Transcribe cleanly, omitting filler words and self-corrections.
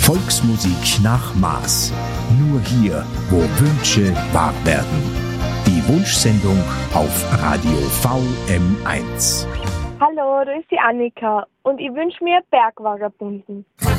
Volksmusik nach Maß. Nur hier, wo Wünsche wahr werden. Die Wunschsendung auf Radio VM1. Hallo, da ist die Annika und ich wünsche mir Bergvagabunden.